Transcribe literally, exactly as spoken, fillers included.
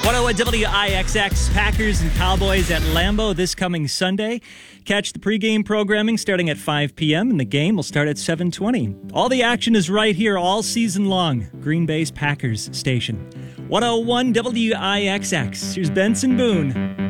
one oh one W I X X, Packers and Cowboys at Lambeau this coming Sunday. Catch the pregame programming starting at five p.m. and the game will start at seven twenty. All the action is right here all season long. Green Bay's Packers station. one oh one W I X X. Here's Benson Boone.